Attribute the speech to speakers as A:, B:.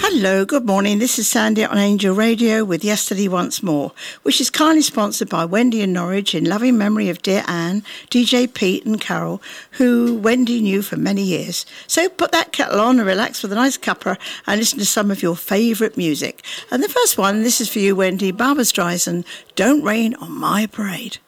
A: Hello, good morning. This is Sandy on Angel Radio with Yesterday Once More, which is kindly sponsored by Wendy in Norwich in loving memory of dear Anne, DJ Pete and Carol, who Wendy knew for many years. So put that kettle on and relax with a nice cuppa and listen to some of your favourite music. And the first one, this is for you, Wendy, Barbra Streisand, Don't Rain on My Parade.